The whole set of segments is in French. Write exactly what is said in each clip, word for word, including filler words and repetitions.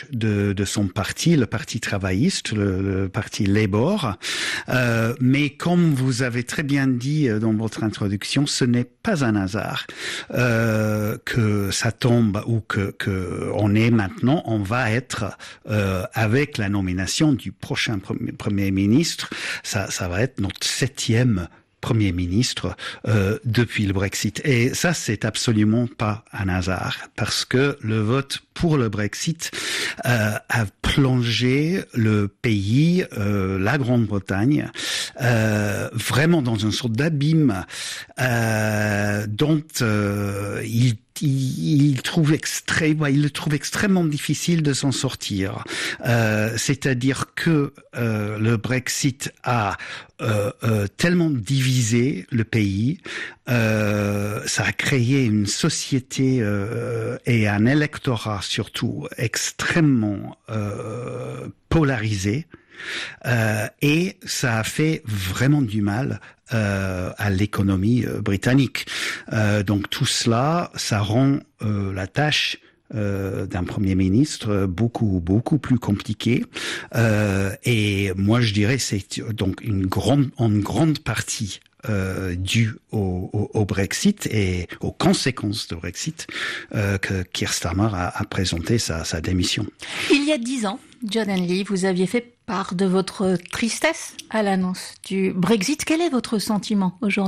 proche de, de son parti, le Parti travailliste, le, le Parti Labour. Euh, mais comme vous avez très bien dit dans votre introduction, ce n'est pas un hasard euh, que ça tombe ou que, que on est maintenant, on va être euh, avec la nomination du prochain premier, premier ministre, ça, ça va être notre septième Premier ministre euh, depuis le Brexit. Et ça, c'est absolument pas un hasard, parce que le vote pour le Brexit euh, a plongé le pays, euh, la Grande-Bretagne, euh, vraiment dans une sorte d'abîme euh, dont euh, il Il, il trouve extré, ouais, il le trouve extrêmement difficile de s'en sortir. Euh, c'est-à-dire que euh, le Brexit a euh, euh, tellement divisé le pays, euh, ça a créé une société euh, et un électorat surtout extrêmement euh, polarisé. Euh, et ça a fait vraiment du mal euh, à l'économie euh, britannique. Euh, donc tout cela, ça rend euh, la tâche euh, d'un Premier ministre beaucoup beaucoup plus compliquée. Euh, et moi, je dirais, c'est donc une grande, en grande partie Euh, dû au, au, au Brexit et aux conséquences du Brexit euh, que Keir Starmer a, a présenté sa, sa démission. Il y a dix ans, John Henley, vous aviez fait part de votre tristesse à l'annonce du Brexit. Quel est votre sentiment aujourd'hui ?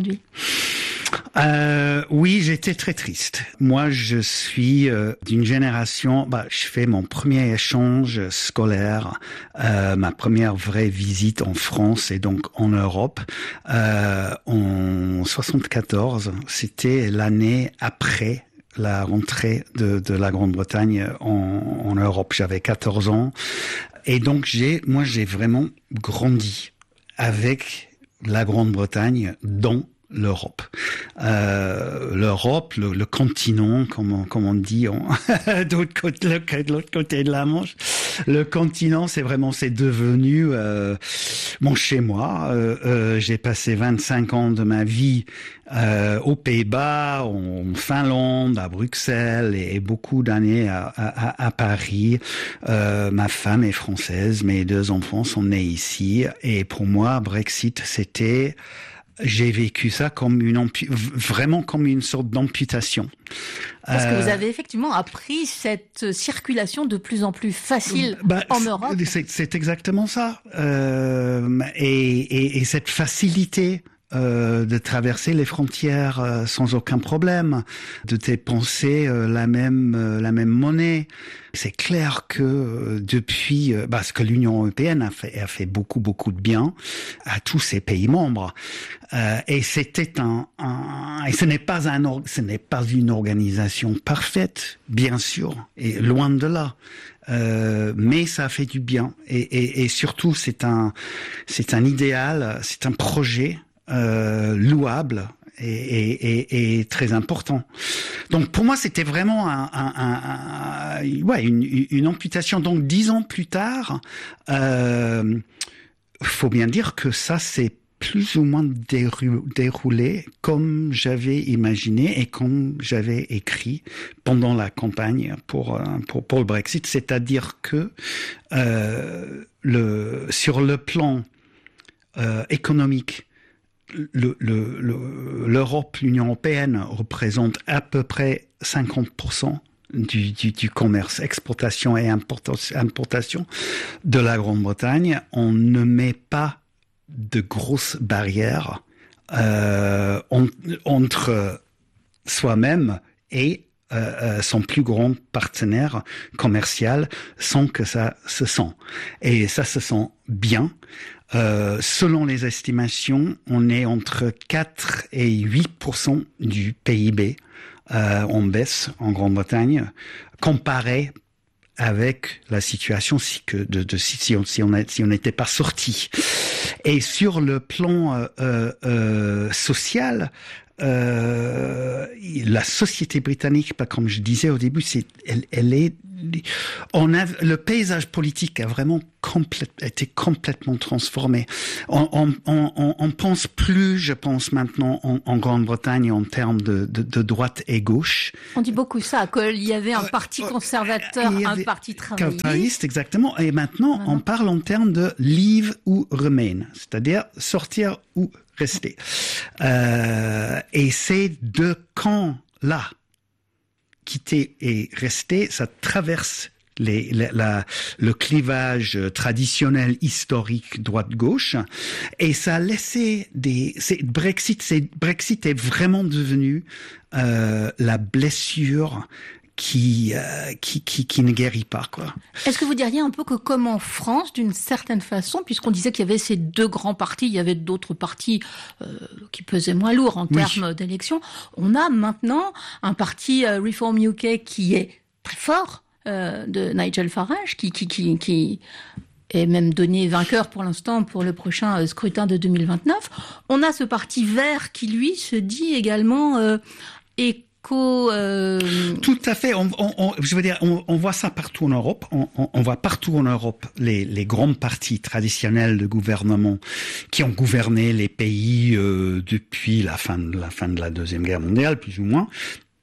Euh, oui, j'étais très triste. Moi, je suis euh, d'une génération, bah, je fais mon premier échange scolaire, euh, ma première vraie visite en France et donc en Europe, euh, en soixante-quatorze. C'était l'année après la rentrée de, de la Grande-Bretagne en, en Europe. J'avais quatorze ans. Et donc, j'ai, moi, j'ai vraiment grandi avec la Grande-Bretagne dans l'Europe. Euh, L'Europe, le, le continent, comme on, comme on dit en, de l'autre côté, de l'autre côté de la Manche, le continent, c'est vraiment, c'est devenu euh, mon chez-moi. Euh, euh, j'ai passé vingt-cinq ans de ma vie euh, aux Pays-Bas, en Finlande, à Bruxelles et, et beaucoup d'années à, à, à Paris. Euh, ma femme est française, mes deux enfants sont nés ici. Et pour moi, Brexit, c'était... J'ai vécu ça comme une ampu- vraiment comme une sorte d'amputation. Parce euh, que vous avez effectivement appris cette circulation de plus en plus facile bah, en Europe. C'est, c'est exactement ça. Euh, et, et, et cette facilité euh, de traverser les frontières euh, sans aucun problème, de dépenser euh, la même euh, la même monnaie. C'est clair que euh, depuis, euh, parce que l'Union européenne a fait a fait beaucoup beaucoup de bien à tous ses pays membres. Euh, et c'était un, un et ce n'est pas un ce n'est pas une organisation parfaite, bien sûr, et loin de là. Euh, mais ça a fait du bien et, et, et surtout c'est un c'est un idéal, c'est un projet euh, louable et, et, et, et très important. Donc pour moi c'était vraiment un, un, un, un ouais une, une amputation. Donc dix ans plus tard, euh, faut bien dire que ça c'est plus ou moins déroulé comme j'avais imaginé et comme j'avais écrit pendant la campagne pour pour, pour le Brexit, c'est-à-dire que euh, le sur le plan euh, économique, le, le, le, l'Europe, l'Union européenne représente à peu près cinquante pour cent Du, du, du commerce, exportation et importation de la Grande-Bretagne. On ne met pas de grosses barrières euh, on, entre soi-même et euh, son plus grand partenaire commercial sans que ça se sent. Et ça se sent bien. Euh, selon les estimations, on est entre quatre et huit pour cent du P I B euh, en baisse en Grande-Bretagne, comparé avec la situation si que de, de si on si on a, si on n'était pas sorti. Et sur le plan euh, euh, social, euh, la société britannique, pas comme je disais au début, c'est elle, elle est on a le paysage politique a vraiment complète, été complètement transformé. On, on, on, on pense plus, je pense maintenant en, en Grande-Bretagne en termes de, de, de droite et gauche. On dit beaucoup ça, qu'il y avait un parti conservateur, un parti travailliste. Travailliste, exactement. Et maintenant, maintenant, on parle en termes de leave ou remain, c'est-à-dire sortir ou rester. Euh, et ces deux camps-là, quitter et rester, ça traverse Les, la, la, le clivage traditionnel historique droite-gauche, et ça a laissé des. C'est, Brexit, c'est, Brexit est vraiment devenu euh, la blessure qui, euh, qui qui qui ne guérit pas, quoi. Est-ce que vous diriez un peu que comme en France, d'une certaine façon, puisqu'on disait qu'il y avait ces deux grands partis, il y avait d'autres partis euh, qui pesaient moins lourds en oui. termes d'élections, on a maintenant un parti euh, Reform U K qui est très fort. Euh, de Nigel Farage, qui, qui, qui, qui est même donné vainqueur pour l'instant pour le prochain euh, scrutin de deux mille vingt-neuf. On a ce parti vert qui, lui, se dit également euh, éco... Euh... Tout à fait. On, on, on, je veux dire, on, on voit ça partout en Europe. On, on, on voit partout en Europe les, les grands partis traditionnels de gouvernement qui ont gouverné les pays euh, depuis la fin, de, la fin de la Deuxième Guerre mondiale, plus ou moins.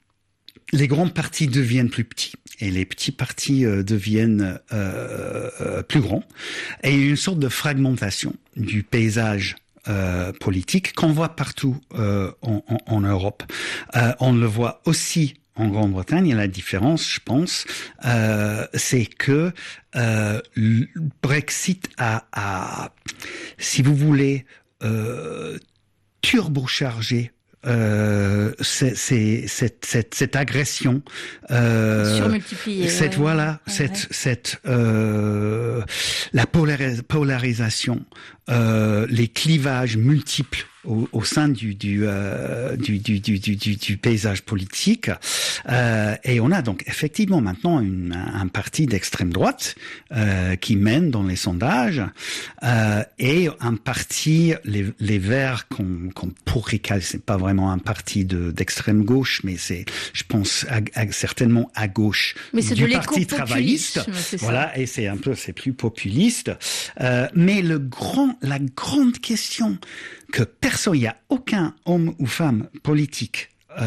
Les grands partis deviennent plus petits et les petits partis euh, deviennent euh, euh, plus grands. Et il y a une sorte de fragmentation du paysage euh, politique qu'on voit partout euh, en, en, en Europe. Euh, on le voit aussi en Grande-Bretagne. Et la différence, je pense, euh, c'est que euh, le Brexit a, a, si vous voulez, euh, turbochargé Euh, c'est, c'est, cette, cette, cette agression, euh, surmultipliée, cette ouais, voilà, ouais, cette, ouais. cette, euh, la polaris- polarisation, euh, les clivages multiples au, au sein du du, euh, du, du, du, du, du, du paysage politique, euh, et on a donc effectivement maintenant une, un parti d'extrême droite euh, qui mène dans les sondages, euh, et un parti, les, les Verts qu'on, qu'on pourrait qualifier, c'est pas vraiment un parti de, d'extrême gauche, mais c'est, je pense, à, à, certainement à gauche mais c'est du de parti travailliste. C'est voilà, ça. Et c'est un peu, c'est plus populiste. Euh, mais le grand, la grande question que personne, il y a aucun homme ou femme politique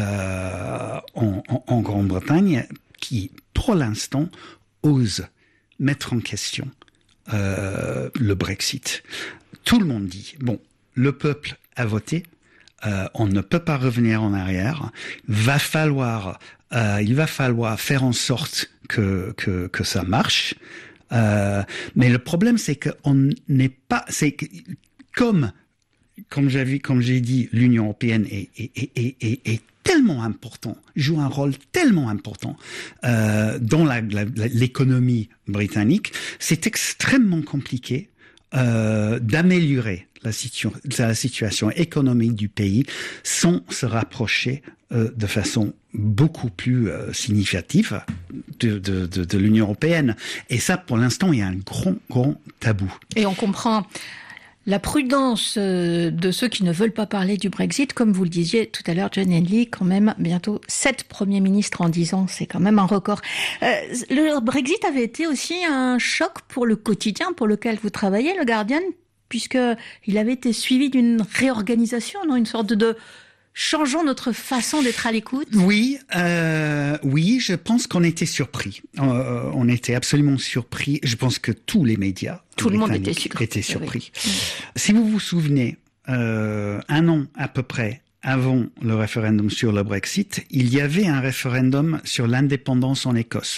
euh, en, en, en Grande-Bretagne qui, pour l'instant, ose mettre en question euh, le Brexit. Tout le monde dit, bon, le peuple a voté, euh, on ne peut pas revenir en arrière, va falloir, euh, il va falloir faire en sorte que que, que ça marche. Euh, mais le problème, c'est qu'on n'est pas, c'est que, comme comme j'ai vu, comme j'ai dit, l'Union européenne est, est, est, est, est tellement important, joue un rôle tellement important euh, dans la, la, l'économie britannique, c'est extrêmement compliqué euh, d'améliorer la, situ- la situation économique du pays sans se rapprocher euh, de façon beaucoup plus euh, significative de, de, de, de l'Union européenne. Et ça, pour l'instant, il y a un grand, grand tabou. Et on comprend la prudence de ceux qui ne veulent pas parler du Brexit, comme vous le disiez tout à l'heure, John Henley, quand même bientôt sept premiers ministres en dix ans, c'est quand même un record. Euh, le Brexit avait été aussi un choc pour le quotidien pour lequel vous travaillez, le Guardian, puisque il avait été suivi d'une réorganisation, non, une sorte de, de changeons notre façon d'être à l'écoute. Oui, euh, oui, je pense qu'on était surpris. Euh, on était absolument surpris. Je pense que tous les médias, tout le monde était surpris. Étaient surpris. Oui. Si vous vous souvenez, euh, un an à peu près avant le référendum sur le Brexit, il y avait un référendum sur l'indépendance en Écosse.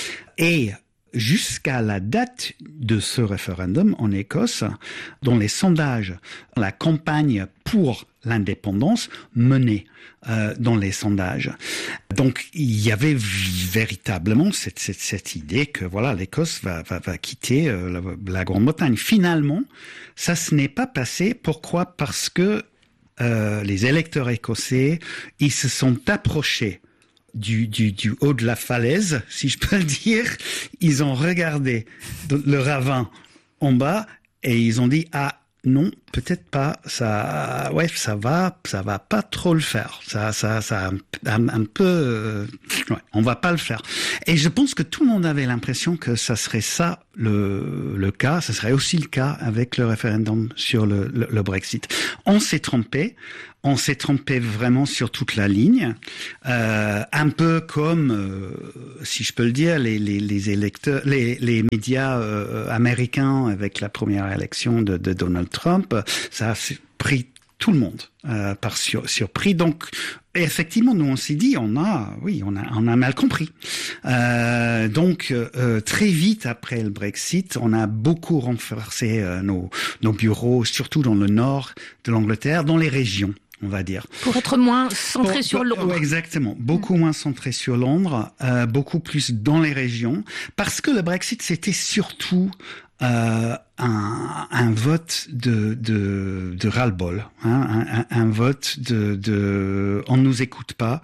Et jusqu'à la date de ce référendum en Écosse, dans les sondages, la campagne pour l'indépendance menée euh, dans les sondages. Donc il y avait véritablement cette, cette, cette idée que voilà, l'Écosse va, va, va quitter euh, la, la Grande-Bretagne. Finalement, ça se n'est pas passé. Pourquoi ? Parce que euh, les électeurs écossais, ils se sont approchés Du, du, du haut de la falaise, si je peux le dire. Ils ont regardé le ravin en bas et ils ont dit « Ah non, peut-être pas. Ça, ouais, ça va, ça va pas trop le faire. Ça, ça, ça, un, un peu, euh, ouais, on va pas le faire. Et je pense que tout le monde avait l'impression que ça serait ça le, le cas. Ce serait aussi le cas avec le référendum sur le, le, le Brexit. On s'est trompé. On s'est trompé vraiment sur toute la ligne, euh, un peu comme, euh, si je peux le dire, les, les, les électeurs, les, les médias euh, américains avec la première élection de, de Donald Trump, ça a pris tout le monde euh, par sur, surpris. Donc, effectivement, nous on s'est dit, on a, oui, on a, on a mal compris. Euh, donc, euh, très vite après le Brexit, on a beaucoup renforcé euh, nos, nos bureaux, surtout dans le nord de l'Angleterre, dans les régions, on va dire. Pour être moins centré pour, sur Londres. Ouais, exactement. Beaucoup mmh. moins centré sur Londres, euh, beaucoup plus dans les régions. Parce que le Brexit, c'était surtout euh, un, un vote de, de, de ras-le-bol. Hein, un, un, un vote de, de on nous écoute pas,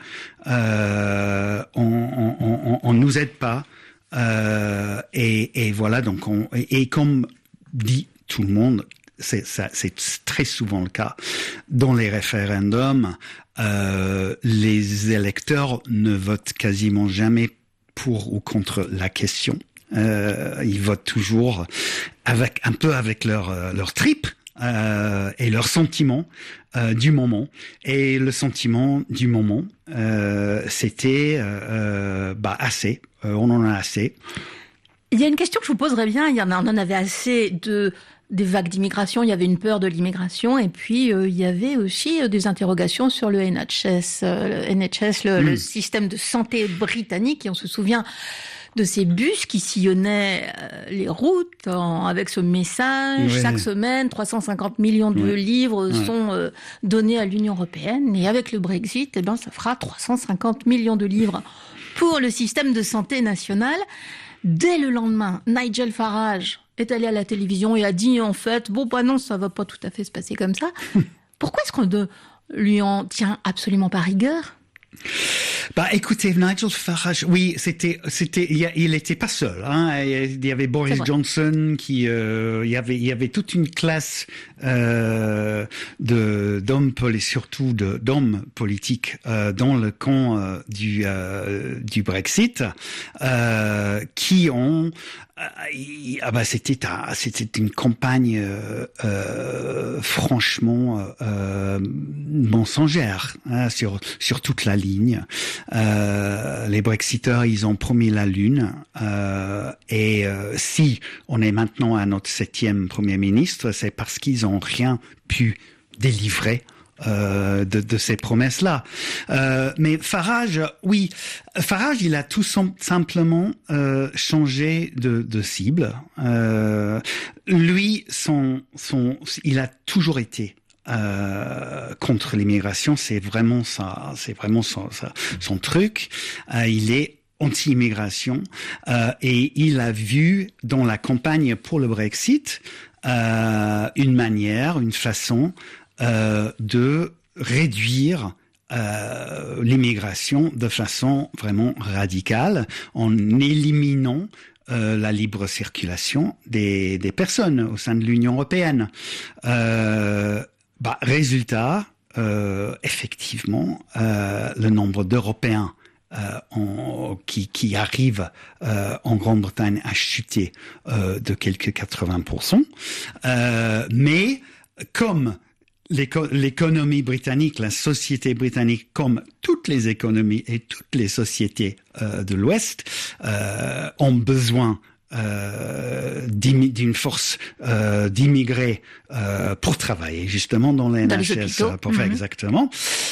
euh, on, on, on, on nous aide pas. Euh, et, et voilà, donc on, et, et comme dit tout le monde, c'est, ça, c'est très souvent le cas dans les référendums. Euh, les électeurs ne votent quasiment jamais pour ou contre la question. Euh, ils votent toujours avec un peu avec leur leur tripes euh, et leurs sentiments euh, du moment. Et le sentiment du moment, euh, c'était euh, bah assez. Euh, on en a assez. Il y a une question que je vous poserais bien. Il y en a, on en avait assez de des vagues d'immigration, il y avait une peur de l'immigration, et puis euh, il y avait aussi euh, des interrogations sur le N H S, euh, le N H S, le, mmh. le système de santé britannique, et on se souvient de ces bus qui sillonnaient euh, les routes en, avec ce message, oui. Chaque semaine, trois cent cinquante millions de oui. livres oui. sont euh, donnés à l'Union européenne, et avec le Brexit, eh ben, ça fera trois cent cinquante millions de livres pour le système de santé national. Dès le lendemain, Nigel Farage est allé à la télévision et a dit en fait, bon bah non, ça va pas tout à fait se passer comme ça. Pourquoi est-ce qu'on ne lui en tient absolument pas rigueur ? Bah, écoutez, Nigel Farage, oui, c'était, c'était, il, il était pas seul, hein. Il y avait Boris Johnson qui, euh, il y avait, il y avait toute une classe euh, de d'hommes et surtout de d'hommes politiques euh, dans le camp euh, du euh, du Brexit euh, qui ont Ah bah c'était un, c'était une campagne euh, euh, franchement euh, mensongère hein, sur sur toute la ligne. Euh, les Brexiteurs ils ont promis la lune euh, et euh, si on est maintenant à notre septième Premier ministre, c'est parce qu'ils ont rien pu délivrer. Euh, de, de ces promesses-là. Euh, mais Farage, oui, Farage, il a tout simplement euh, changé de, de cible. Euh, lui, son, son, il a toujours été euh, contre l'immigration. C'est vraiment ça, c'est vraiment son, son, son truc. Euh, il est anti-immigration euh, et il a vu dans la campagne pour le Brexit euh, une manière, une façon Euh, de réduire euh, l'immigration de façon vraiment radicale en éliminant euh, la libre circulation des, des personnes au sein de l'Union européenne. Euh, bah, résultat, euh, effectivement, euh, le nombre d'Européens Euh, en, qui, qui arrive euh, en Grande-Bretagne a chuté euh, de quelques quatre-vingts pour cent. Euh, mais comme L'éco- l'économie britannique, la société britannique, comme toutes les économies et toutes les sociétés euh, de l'Ouest, euh, ont besoin euh, d'une force euh, d'immigrés euh, pour travailler justement dans les N H S, pour faire mm-hmm. exactement.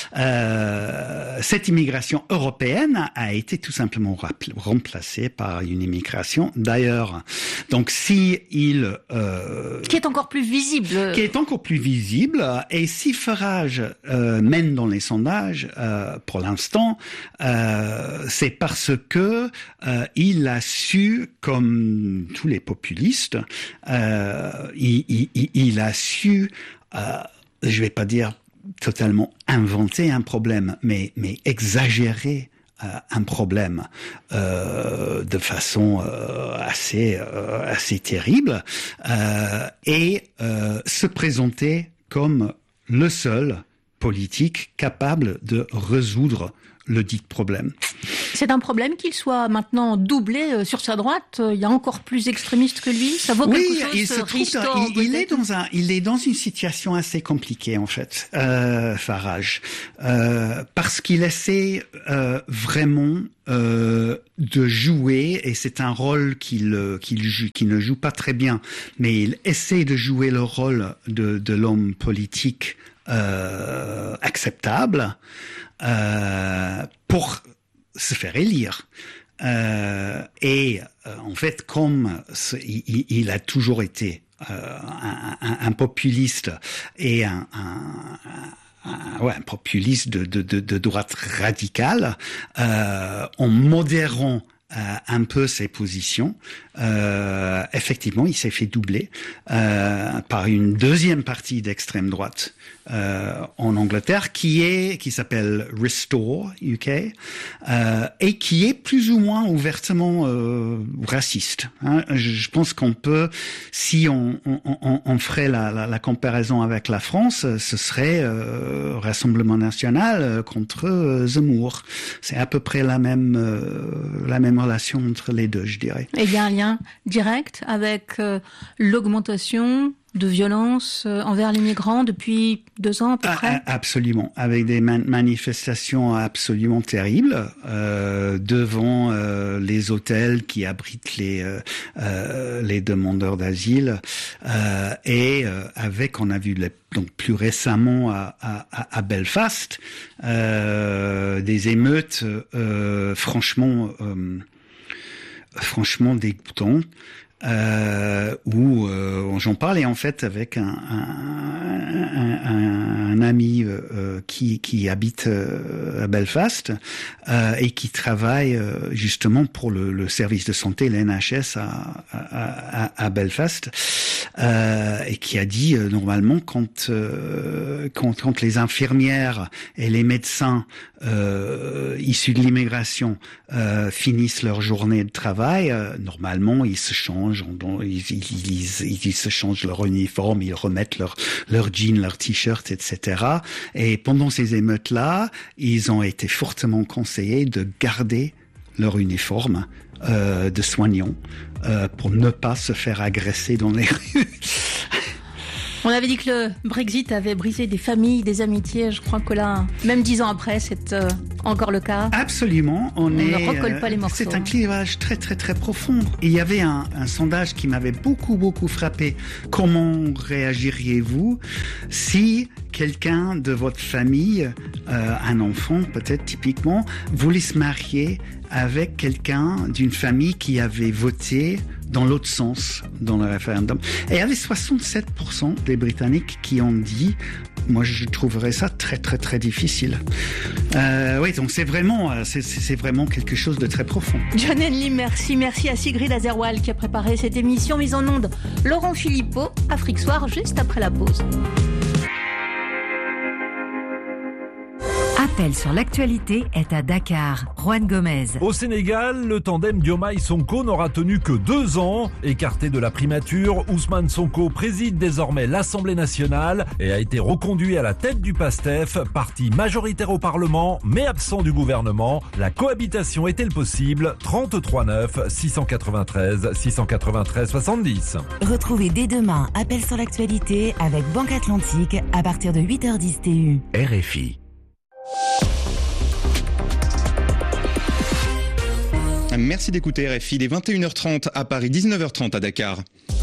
Euh, cette immigration européenne a été tout simplement remplacée par une immigration d'ailleurs. Donc si il euh, qui est encore plus visible, qui est encore plus visible, et si Farage euh, mène dans les sondages euh, pour l'instant, euh, c'est parce que euh, il a su, comme tous les populistes, euh, il, il, il a su, euh, je vais pas dire totalement inventer un problème, mais, mais exagérer euh, un problème euh, de façon euh, assez euh, assez terrible euh, et euh, se présenter comme le seul politique capable de résoudre le dit problème. C'est un problème qu'il soit maintenant doublé sur sa droite. Il y a encore plus extrémiste que lui. Ça vaut oui, quelque chose. Il, se trouve dans, il, il est dans un, il est dans une situation assez compliquée en fait, euh, Farage, euh, parce qu'il essaie euh, vraiment euh, de jouer, et c'est un rôle qu'il qu'il joue, qu'il ne joue pas très bien, mais il essaie de jouer le rôle de, de l'homme politique euh, acceptable. Euh, pour se faire élire. Euh, et euh, en fait, comme ce, il, il a toujours été euh, un, un, un populiste et un, un, un, ouais, un populiste de, de, de, de droite radicale, euh, en modérant Euh, un peu ses positions, euh, effectivement, il s'est fait doubler euh, par une deuxième partie d'extrême droite euh, en Angleterre, qui est qui s'appelle Restore U K euh, et qui est plus ou moins ouvertement euh, raciste. Hein. Je, je pense qu'on peut, si on, on, on, on ferait la, la, la comparaison avec la France, ce serait euh, Rassemblement National contre euh, Zemmour. C'est à peu près la même euh, la même relation entre les deux, je dirais. Et il y a un lien direct avec euh, l'augmentation de violence euh, envers les migrants depuis deux ans à peu près. Ah, absolument, avec des man- manifestations absolument terribles euh, devant euh, les hôtels qui abritent les euh, euh, les demandeurs d'asile euh, et euh, avec, on a vu les, donc plus récemment à, à, à Belfast euh, des émeutes euh, franchement euh, franchement dégoûtantes. Euh, où euh, j'en parlais en fait avec un, un, un, un ami euh, qui, qui habite euh, à Belfast euh, et qui travaille euh, justement pour le, le service de santé, l'N H S à, à, à Belfast euh, et qui a dit euh, normalement quand, euh, quand quand les infirmières et les médecins euh, issus de l'immigration euh, finissent leur journée de travail, euh, normalement ils se changent. Ils, ils, ils, ils se changent leur uniforme, ils remettent leur, leur jeans, leur t-shirt, et cetera. Et pendant ces émeutes-là, ils ont été fortement conseillés de garder leur uniforme euh, de soignants euh, pour ne pas se faire agresser dans les rues. On avait dit que le Brexit avait brisé des familles, des amitiés. Je crois que là, même dix ans après, c'est euh, encore le cas. Absolument. On, on est, ne recolle pas les morceaux. C'est un clivage très, très, très profond. Et il y avait un, un sondage qui m'avait beaucoup, beaucoup frappé. Comment réagiriez-vous si quelqu'un de votre famille, euh, un enfant peut-être typiquement, voulait se marier avec quelqu'un d'une famille qui avait voté dans l'autre sens dans le référendum. Et il y avait soixante-sept pour cent des Britanniques qui ont dit « Moi, je trouverais ça très, très, très difficile. Euh, » Oui, donc c'est vraiment, c'est, c'est vraiment quelque chose de très profond. John Henley, merci. Merci à Sigrid Azerwal qui a préparé cette émission. Mise en onde, Laurent Philippot, Afrique Soir, juste après la pause. Appel sur l'actualité est à Dakar. Juan Gomez. Au Sénégal, le tandem Diomaye Sonko n'aura tenu que deux ans. Écarté de la primature, Ousmane Sonko préside désormais l'Assemblée nationale et a été reconduit à la tête du PASTEF, parti majoritaire au Parlement, mais absent du gouvernement. La cohabitation est-elle possible? trente-trois neuf, six cent quatre-vingt-treize, six cent quatre-vingt-treize, soixante-dix. Retrouvez dès demain Appel sur l'actualité avec Banque Atlantique à partir de huit heures dix T U. R F I. Merci d'écouter R F I, il est vingt et une heures trente à Paris, dix-neuf heures trente à Dakar.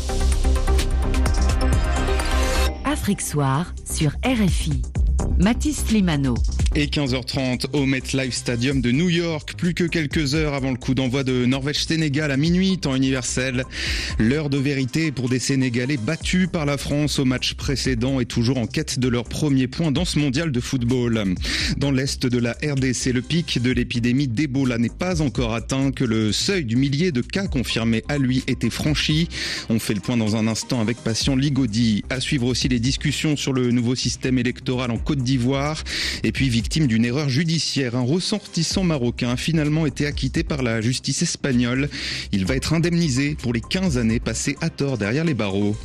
Afrique Soir sur R F I. Mathis Limano. Et quinze heures trente au MetLife Stadium de New York, plus que quelques heures avant le coup d'envoi de Norvège-Sénégal à minuit, temps universel. L'heure de vérité pour des Sénégalais battus par la France au match précédent et toujours en quête de leur premier point dans ce mondial de football. Dans l'est de la R D C, le pic de l'épidémie d'Ebola n'est pas encore atteint, que le seuil du millier de cas confirmés à lui était franchi. On fait le point dans un instant avec Patient Ligaudy. À suivre aussi les discussions sur le nouveau système électoral en Côte d'Ivoire. Et puis victime d'une erreur judiciaire. Un ressortissant marocain a finalement été acquitté par la justice espagnole. Il va être indemnisé pour les quinze années passées à tort derrière les barreaux.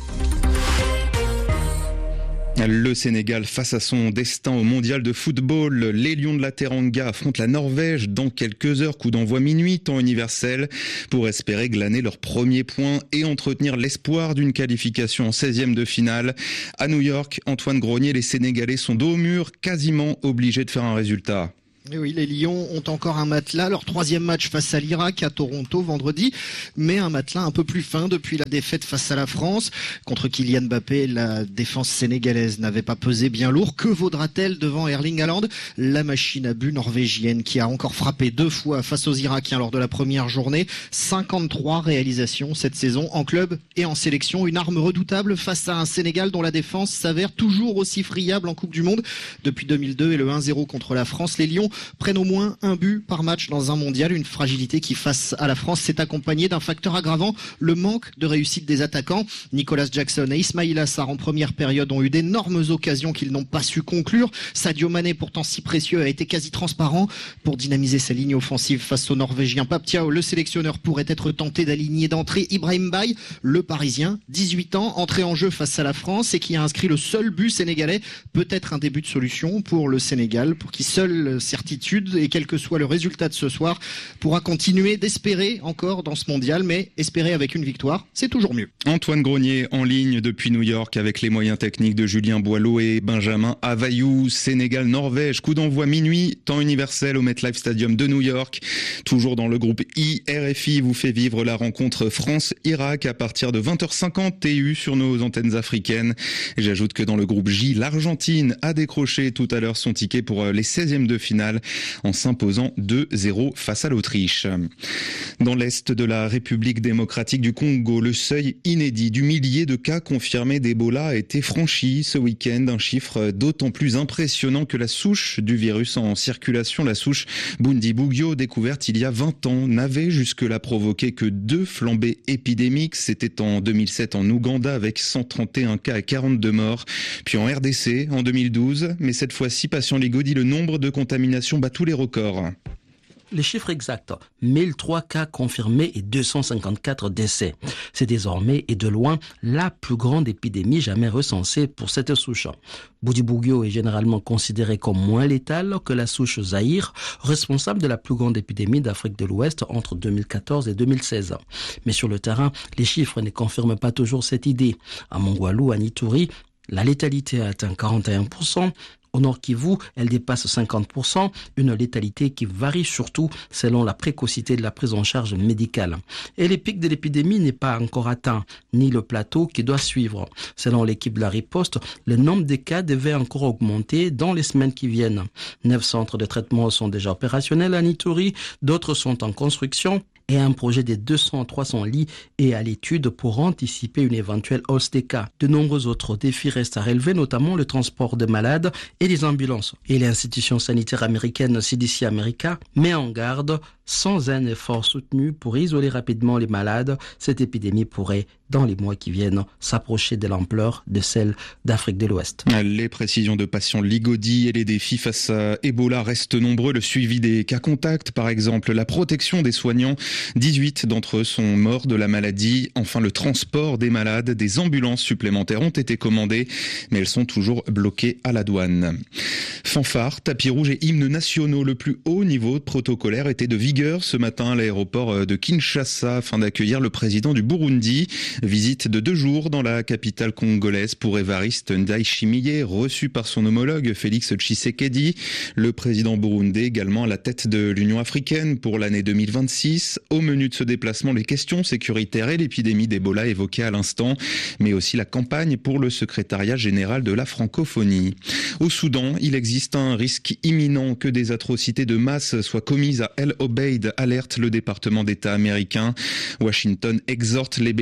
Le Sénégal face à son destin au mondial de football. Les Lions de la Teranga affrontent la Norvège dans quelques heures. Coup d'envoi minuit, temps universel, pour espérer glaner leur premier point et entretenir l'espoir d'une qualification en seizième de finale. À New York, Antoine Grenier, les Sénégalais sont dos au mur, quasiment obligés de faire un résultat. Et oui, les Lions ont encore un matelas, leur troisième match face à l'Irak à Toronto vendredi, mais un matelas un peu plus fin depuis la défaite face à la France. Contre Kylian Mbappé, la défense sénégalaise n'avait pas pesé bien lourd. Que vaudra-t-elle devant Erling Haaland, la machine à but norvégienne qui a encore frappé deux fois face aux Irakiens lors de la première journée. cinquante-trois réalisations cette saison en club et en sélection. Une arme redoutable face à un Sénégal dont la défense s'avère toujours aussi friable en Coupe du Monde. Depuis deux mille deux et le un zéro contre la France, les Lions prennent au moins un but par match dans un mondial, une fragilité qui face à la France s'est accompagnée d'un facteur aggravant, le manque de réussite des attaquants. Nicolas Jackson et Ismaïla Sarr en première période ont eu d'énormes occasions qu'ils n'ont pas su conclure. Sadio Mané, pourtant si précieux, a été quasi transparent pour dynamiser sa ligne offensive face aux Norvégiens. Pape Thiaw, le sélectionneur, pourrait être tenté d'aligner d'entrée Ibrahim Baye, le Parisien, dix-huit ans, entré en jeu face à la France et qui a inscrit le seul but sénégalais. Peut-être un début de solution pour le Sénégal, pour qui seul certitude, et quel que soit le résultat de ce soir, pourra continuer d'espérer encore dans ce mondial, mais espérer avec une victoire, c'est toujours mieux. Antoine Grenier en ligne depuis New York avec les moyens techniques de Julien Boileau et Benjamin Avayou. Sénégal-Norvège, coup d'envoi minuit, temps universel au MetLife Stadium de New York. Toujours dans le groupe I, R F I vous fait vivre la rencontre France-Irak à partir de vingt heures cinquante T U sur nos antennes africaines. Et j'ajoute que dans le groupe J, l'Argentine a décroché tout à l'heure son ticket pour les seizièmes de finale en s'imposant deux zéro face à l'Autriche. Dans l'est de la République démocratique du Congo, le seuil inédit du millier de cas confirmés d'Ebola a été franchi ce week-end, un chiffre d'autant plus impressionnant que la souche du virus en circulation, la souche Bundibugyo, découverte il y a vingt ans, n'avait jusque-là provoqué que deux flambées épidémiques. C'était en deux mille sept en Ouganda avec cent trente et un cas et quarante-deux morts, puis en R D C en deux mille douze, mais cette fois-ci, Patient Ligo dit le nombre de contaminations bat tous les records. Les chiffres exacts, mille trois cas confirmés et deux cent cinquante-quatre décès. C'est désormais et de loin la plus grande épidémie jamais recensée pour cette souche. Bundibugyo est généralement considéré comme moins létal que la souche Zaïre, responsable de la plus grande épidémie d'Afrique de l'Ouest entre deux mille quatorze et deux mille seize. Mais sur le terrain, les chiffres ne confirment pas toujours cette idée. À Mongwalu, à Nituri, la létalité a atteint quarante et un pour cent. Au Nord Kivu, elle dépasse cinquante pour cent, une létalité qui varie surtout selon la précocité de la prise en charge médicale. Et le pic de l'épidémie n'est pas encore atteint, ni le plateau qui doit suivre. Selon l'équipe de la riposte, le nombre de cas devait encore augmenter dans les semaines qui viennent. Neuf centres de traitement sont déjà opérationnels à Nituri, d'autres sont en construction. Et un projet de deux cents à trois cents lits est à l'étude pour anticiper une éventuelle hausse des cas. De nombreux autres défis restent à relever, notamment le transport de malades et les ambulances. Et l'institution sanitaire américaine C D C America met en garde, sans un effort soutenu pour isoler rapidement les malades, cette épidémie pourrait, dans les mois qui viennent, s'approcher de l'ampleur de celle d'Afrique de l'Ouest. Les précisions de Patient Ligodi et les défis face à Ebola restent nombreux. Le suivi des cas contacts, par exemple, la protection des soignants. dix-huit d'entre eux sont morts de la maladie. Enfin, le transport des malades, des ambulances supplémentaires ont été commandées, mais elles sont toujours bloquées à la douane. Fanfare, tapis rouge et hymnes nationaux. Le plus haut niveau protocolaire était de vigueur ce matin à l'aéroport de Kinshasa afin d'accueillir le président du Burundi. Visite de deux jours dans la capitale congolaise pour Évariste Ndayishimiye, reçu par son homologue Félix Tshisekedi. Le président burundais également à la tête de l'Union africaine pour l'année deux mille vingt-six. Au menu de ce déplacement, les questions sécuritaires et l'épidémie d'Ebola évoquées à l'instant, mais aussi la campagne pour le secrétariat général de la francophonie. Au Soudan, il existe un risque imminent que des atrocités de masse soient commises à El Obeid, alerte le département d'État américain. Washington exhorte les belligérants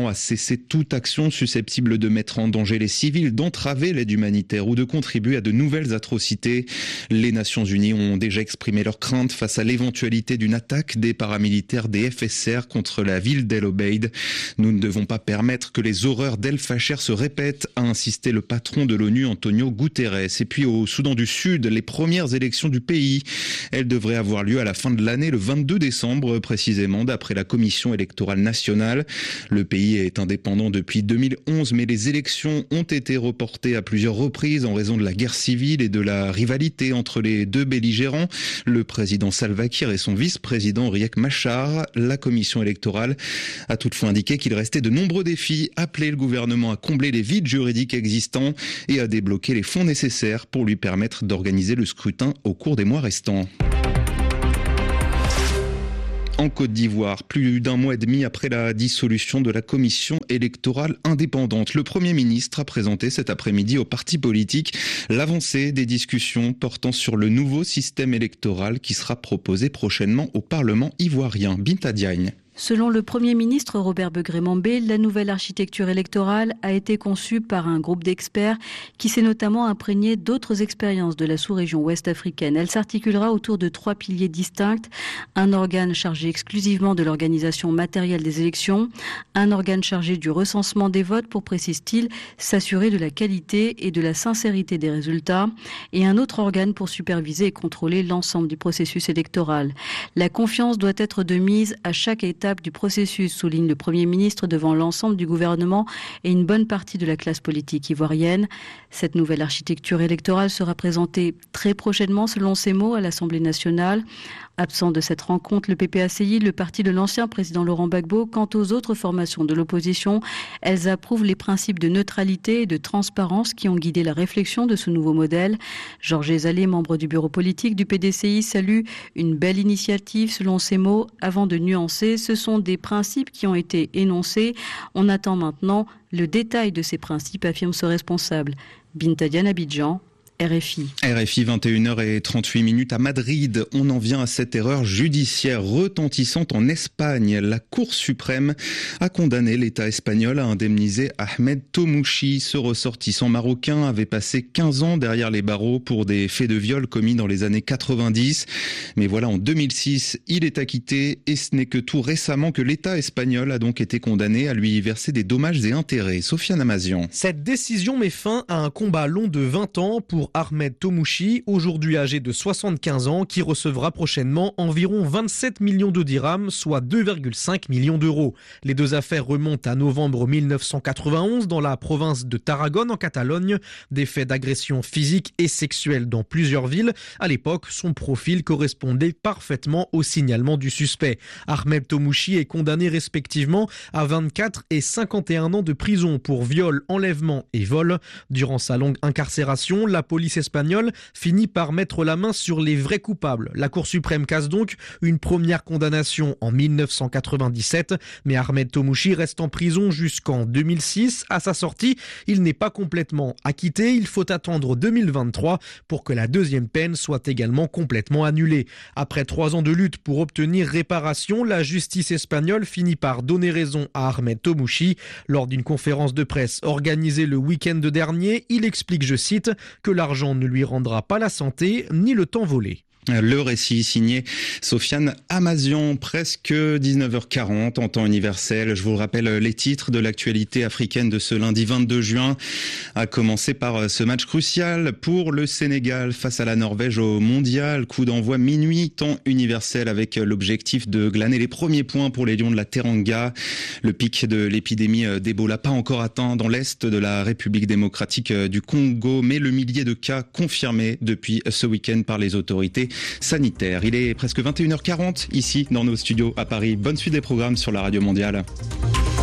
appelant à cesser toute action susceptible de mettre en danger les civils, d'entraver l'aide humanitaire ou de contribuer à de nouvelles atrocités. Les Nations Unies ont déjà exprimé leur crainte face à l'éventualité d'une attaque des paramilitaires des F S R contre la ville d'El Obeid. Nous ne devons pas permettre que les horreurs d'El Fasher se répètent, a insisté le patron de l'ONU, Antonio Guterres. Et puis au Soudan du Sud, les premières élections du pays, elles devraient avoir lieu à la fin de l'année, le vingt-deux décembre précisément, d'après la Commission électorale nationale. Le pays est indépendant depuis deux mille onze, mais les élections ont été reportées à plusieurs reprises en raison de la guerre civile et de la rivalité entre les deux belligérants, le président Salva Kiir et son vice-président Riek Machar. La Commission électorale a toutefois indiqué qu'il restait de nombreux défis, appelé le gouvernement à combler les vides juridiques existants et à débloquer les fonds nécessaires pour lui permettre d'organiser le scrutin au cours des mois restants. En Côte d'Ivoire, plus d'un mois et demi après la dissolution de la commission électorale indépendante, le Premier ministre a présenté cet après-midi aux partis politiques l'avancée des discussions portant sur le nouveau système électoral qui sera proposé prochainement au Parlement ivoirien. Binta Diagne. Selon le Premier ministre Robert Begré-Mambé, la nouvelle architecture électorale a été conçue par un groupe d'experts qui s'est notamment imprégné d'autres expériences de la sous-région ouest africaine. Elle s'articulera autour de trois piliers distincts. Un organe chargé exclusivement de l'organisation matérielle des élections, un organe chargé du recensement des votes pour, précise-t-il, s'assurer de la qualité et de la sincérité des résultats, et un autre organe pour superviser et contrôler l'ensemble du processus électoral. La confiance doit être de mise à chaque étape du processus, souligne le Premier ministre devant l'ensemble du gouvernement et une bonne partie de la classe politique ivoirienne. Cette nouvelle architecture électorale sera présentée très prochainement, selon ses mots, à l'Assemblée nationale. Absent de cette rencontre, le P P A C I, le parti de l'ancien président Laurent Gbagbo, quant aux autres formations de l'opposition, elles approuvent les principes de neutralité et de transparence qui ont guidé la réflexion de ce nouveau modèle. Georges Ezalé, membre du bureau politique du P D C I, salue une belle initiative, selon ses mots. Avant de nuancer, ce sont des principes qui ont été énoncés. On attend maintenant le détail de ces principes, affirme ce responsable. Binta Diagne, Abidjan. R F I. R F I, vingt et une heures trente-huit minutes à Madrid. On en vient à cette erreur judiciaire retentissante en Espagne. La Cour suprême a condamné l'État espagnol à indemniser Ahmed Tomouchi. Ce ressortissant marocain avait passé quinze ans derrière les barreaux pour des faits de viol commis dans les années quatre-vingt-dix. Mais voilà, en deux mille six, il est acquitté et ce n'est que tout récemment que l'État espagnol a donc été condamné à lui verser des dommages et intérêts. Sofiane Amazian. Cette décision met fin à un combat long de vingt ans pour Ahmed Tomouchi, aujourd'hui âgé de soixante-quinze ans, qui recevra prochainement environ vingt-sept millions de dirhams, soit deux virgule cinq millions d'euros. Les deux affaires remontent à novembre mille neuf cent quatre-vingt-onze dans la province de Tarragone en Catalogne. Des faits d'agression physique et sexuelle dans plusieurs villes. À l'époque, son profil correspondait parfaitement au signalement du suspect. Ahmed Tomouchi est condamné respectivement à vingt-quatre et cinquante et un ans de prison pour viol, enlèvement et vol. Durant sa longue incarcération, la police espagnole finit par mettre la main sur les vrais coupables. La Cour suprême casse donc une première condamnation en mille neuf cent quatre-vingt-dix-sept, mais Ahmed Tomouchi reste en prison jusqu'en deux mille six. À sa sortie, il n'est pas complètement acquitté. Il faut attendre deux mille vingt-trois pour que la deuxième peine soit également complètement annulée. Après trois ans de lutte pour obtenir réparation, la justice espagnole finit par donner raison à Ahmed Tomouchi. Lors d'une conférence de presse organisée le week-end dernier, il explique, je cite, que l'argent ne lui rendra pas la santé ni le temps volé. Le récit signé Sofiane Amazian, presque dix-neuf heures quarante en temps universel. Je vous rappelle les titres de l'actualité africaine de ce lundi vingt-deux juin, à commencer par ce match crucial pour le Sénégal face à la Norvège au Mondial. Coup d'envoi minuit, temps universel, avec l'objectif de glaner les premiers points pour les Lions de la Teranga. Le pic de l'épidémie d'Ebola pas encore atteint dans l'est de la République démocratique du Congo, mais le millier de cas confirmés depuis ce week-end par les autorités sanitaire. Il est presque vingt et une heures quarante ici dans nos studios à Paris. Bonne suite des programmes sur la Radio Mondiale.